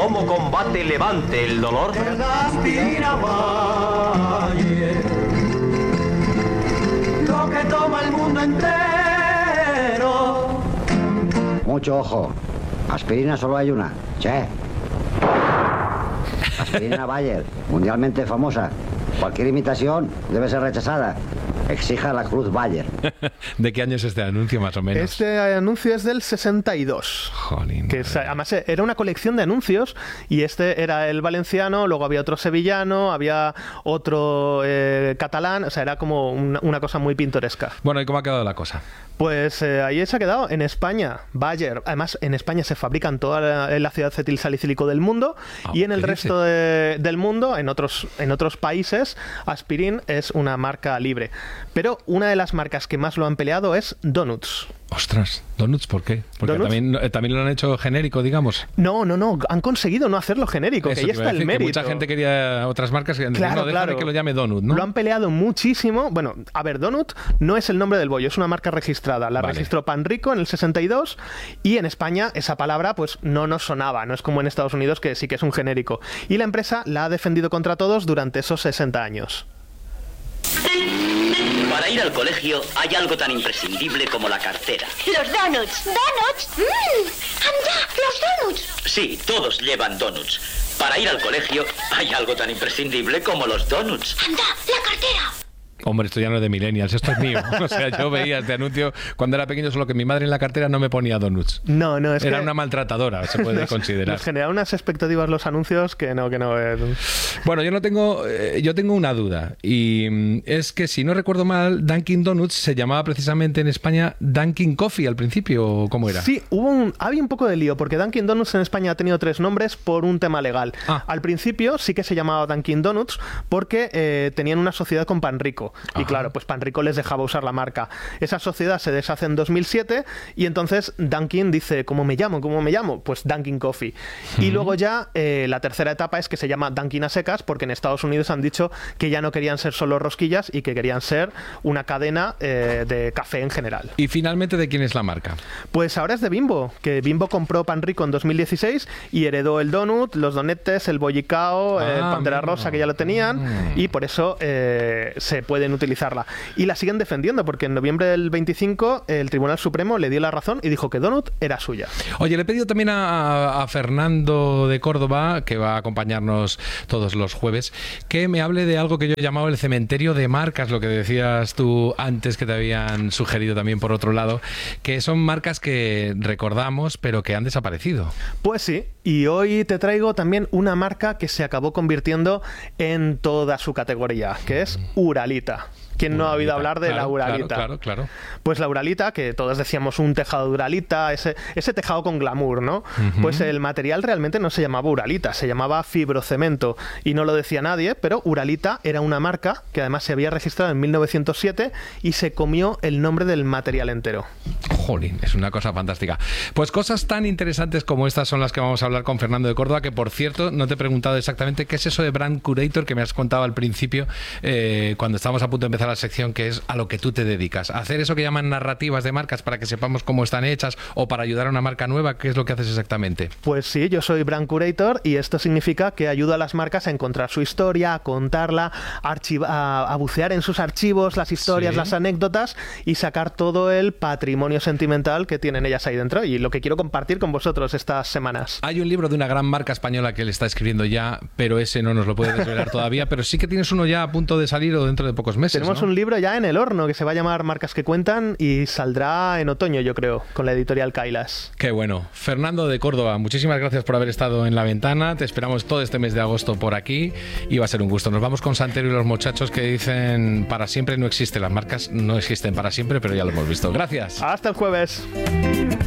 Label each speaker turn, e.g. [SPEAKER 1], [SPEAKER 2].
[SPEAKER 1] ¿Cómo combate Levante el dolor?
[SPEAKER 2] Aspirina Bayer, lo que toma el mundo entero.
[SPEAKER 3] Mucho ojo. Aspirina solo hay una. Che. Aspirina Bayer, mundialmente famosa. Cualquier imitación debe ser rechazada. Exija la Cruz Bayer.
[SPEAKER 4] ¿De qué año es este anuncio, más o menos?
[SPEAKER 5] Este anuncio es del 62.
[SPEAKER 4] Jolín.
[SPEAKER 5] Que además era una colección de anuncios y este era el valenciano, luego había otro sevillano, había otro catalán, o sea, era como una cosa muy pintoresca.
[SPEAKER 4] Bueno, ¿y cómo ha quedado la cosa?
[SPEAKER 5] Pues ahí se ha quedado. En España, Bayer, además en España se fabrican en la ciudad acetilsalicílico del mundo y en el resto del mundo, en otros países, Aspirin es una marca libre. Pero una de las marcas que más lo han peleado es Donuts.
[SPEAKER 4] Ostras, ¿Donuts por qué? Porque
[SPEAKER 5] ¿Donuts?
[SPEAKER 4] también lo han hecho genérico, digamos.
[SPEAKER 5] No, han conseguido no hacerlo genérico,
[SPEAKER 4] Eso
[SPEAKER 5] que ahí está el mérito.
[SPEAKER 4] Que mucha gente quería otras marcas que
[SPEAKER 5] claro,
[SPEAKER 4] déjame que lo llame Donut, ¿no?
[SPEAKER 5] Lo han peleado muchísimo. Bueno, a ver, Donut no es el nombre del bollo, es una marca registrada. La registró Panrico en el 62 y en España esa palabra pues no nos sonaba, no es como en Estados Unidos que sí que es un genérico. Y la empresa la ha defendido contra todos durante esos 60 años.
[SPEAKER 6] Para ir al colegio hay algo tan imprescindible como la cartera.
[SPEAKER 7] Los donuts. ¿Donuts? ¡Anda! ¡Los donuts!
[SPEAKER 6] Sí, todos llevan donuts. Para ir al colegio hay algo tan imprescindible como los donuts.
[SPEAKER 7] ¡Anda! ¡La cartera!
[SPEAKER 4] Hombre, esto ya no es de millennials, esto es mío. O sea, yo veía este anuncio cuando era pequeño, solo que mi madre en la cartera no me ponía donuts.
[SPEAKER 5] No, es
[SPEAKER 4] era
[SPEAKER 5] que
[SPEAKER 4] una maltratadora, se puede considerar.
[SPEAKER 5] Nos genera unas expectativas los anuncios que no.
[SPEAKER 4] Bueno, yo tengo una duda y es que si no recuerdo mal, Dunkin' Donuts se llamaba precisamente en España Dunkin' Coffee al principio, ¿o cómo era?
[SPEAKER 5] Sí, había un poco de lío porque Dunkin' Donuts en España ha tenido 3 nombres por un tema legal. Al principio sí que se llamaba Dunkin' Donuts porque tenían una sociedad con Panrico. Y claro, pues Panrico les dejaba usar la marca. Esa sociedad se deshace en 2007 y entonces Dunkin' dice, ¿cómo me llamo? Pues Dunkin' Coffee. Y luego ya la tercera etapa es que se llama Dunkin' a secas porque en Estados Unidos han dicho que ya no querían ser solo rosquillas y que querían ser una cadena de café en general.
[SPEAKER 4] ¿Y finalmente de quién es la marca?
[SPEAKER 5] Pues ahora es de Bimbo, que Bimbo compró Panrico en 2016 y heredó el donut, los donetes, el bollicao, el Pantera Rosa que ya lo tenían y por eso se pueden utilizarla. Y la siguen defendiendo porque en noviembre del 25 el Tribunal Supremo le dio la razón y dijo que Donut era suya.
[SPEAKER 4] Oye, le he pedido también a Fernando de Córdoba, que va a acompañarnos todos los jueves, que me hable de algo que yo he llamado el cementerio de marcas, lo que decías tú antes que te habían sugerido también por otro lado, que son marcas que recordamos pero que han desaparecido.
[SPEAKER 5] Pues sí, y hoy te traigo también una marca que se acabó convirtiendo en toda su categoría, que es Uralita. ¿Quién no ha oído hablar de la Uralita?
[SPEAKER 4] Claro.
[SPEAKER 5] Pues la Uralita, que todos decíamos un tejado de Uralita, ese tejado con glamour, ¿no? Pues el material realmente no se llamaba Uralita, se llamaba fibrocemento y no lo decía nadie, pero Uralita era una marca que además se había registrado en 1907 y se comió el nombre del material entero.
[SPEAKER 4] Jolín, es una cosa fantástica. Pues cosas tan interesantes como estas son las que vamos a hablar con Fernando de Córdoba, que por cierto no te he preguntado exactamente qué es eso de Brand Curator que me has contado al principio cuando estábamos a punto de empezar la sección, que es a lo que tú te dedicas. ¿A hacer eso que llaman narrativas de marcas para que sepamos cómo están hechas o para ayudar a una marca nueva? ¿Qué es lo que haces exactamente?
[SPEAKER 5] Pues sí, yo soy Brand Curator y esto significa que ayudo a las marcas a encontrar su historia, a contarla, a bucear en sus archivos, las historias, las anécdotas y sacar todo el patrimonio sentimental que tienen ellas ahí dentro y lo que quiero compartir con vosotros estas semanas.
[SPEAKER 4] Hay un libro de una gran marca española que él está escribiendo ya, pero ese no nos lo puede desvelar todavía, pero sí que tienes uno ya a punto de salir o dentro de pocos meses.
[SPEAKER 5] Tenemos un libro ya en el horno que se va a llamar Marcas que Cuentan y saldrá en otoño, yo creo, con la editorial Kailas.
[SPEAKER 4] Qué bueno. Fernando de Córdoba, muchísimas gracias por haber estado en La Ventana. Te esperamos todo este mes de agosto por aquí y va a ser un gusto. Nos vamos con Santero y los muchachos que dicen para siempre no existe. Las marcas no existen para siempre, pero ya lo hemos visto. Gracias.
[SPEAKER 5] Hasta el jueves.